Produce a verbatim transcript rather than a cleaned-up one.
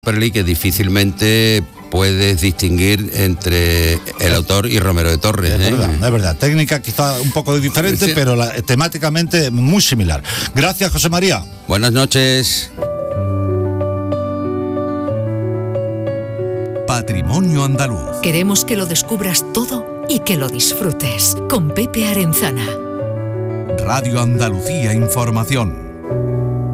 Perli, que difícilmente puedes distinguir entre el autor y Romero de Torres. Es ¿eh? verdad, es verdad. Técnica quizá un poco diferente, sí, pero la, temáticamente muy similar. Gracias, José María. Buenas noches. Patrimonio Andaluz. Queremos que lo descubras todo y que lo disfrutes. Con Pepe Arenzana. Radio Andalucía Información.